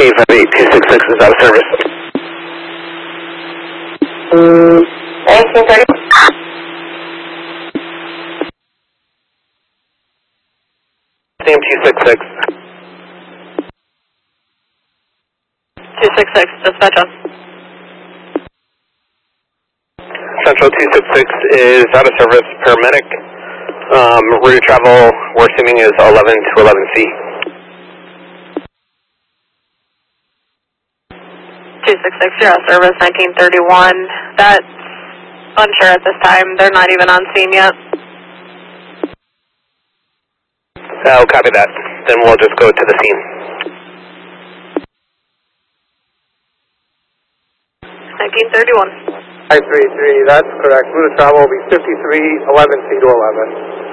858-266 is out of service. 1930. Same 266. 266, dispatch on. Central 266 is out of service, paramedic. Route of travel, we're assuming is 11 to 11C. 266, you're out of service, 1931. That's unsure at this time. They're not even on scene yet. I'll copy that. Then we'll just go to the scene. 1931. 533, that's correct. Route of travel will be 53, 11C to 11.